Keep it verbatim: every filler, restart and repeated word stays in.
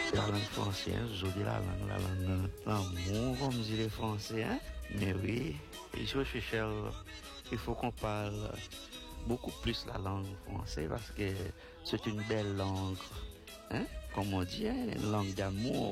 La langue française, je dis la langue, la langue, l'amour, comme disent les Français, hein. Mais oui, et je cherche, il faut qu'on parle beaucoup plus la langue française parce que c'est une belle langue, hein, comme on dit, hein, une langue d'amour.